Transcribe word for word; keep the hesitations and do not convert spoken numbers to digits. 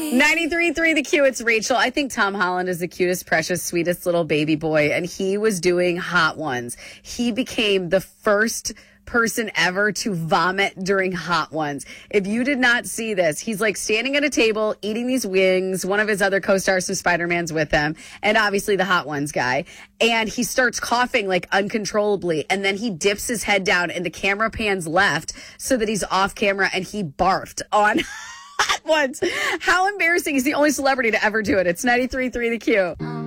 ninety-three point three The Q, it's Rachel. I think Tom Holland is the cutest, precious, sweetest little baby boy, and he was doing Hot Ones. He became the first person ever to vomit during Hot Ones. If you did not see this, he's like standing at a table eating these wings. One of his other co-stars from Spider-Man's with him, and obviously the Hot Ones guy. And he starts coughing like uncontrollably, and then he dips his head down and the camera pans left so that he's off camera, and he barfed on Hot Ones. How embarrassing. He's the only celebrity to ever do it. It's ninety-three point three The Q.